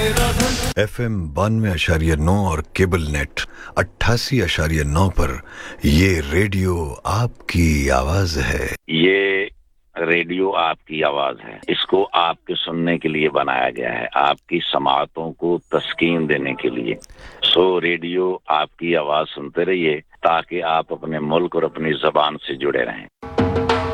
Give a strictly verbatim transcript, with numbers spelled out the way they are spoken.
F M बानवे आशारिया नौ और cable net अट्ठासी आशारिया नौ पर ये रेडियो आपकी आवाज है। ये रेडियो आपकी आवाज है। इसको आपके सुनने के लिए बनाया गया है, आपकी समाअतों को तस्कीन देने के लिए। सो रेडियो आपकी आवाज सुनते रहिए ताकि आप अपने मुल्क और अपनी ज़बान से जुड़े रहें।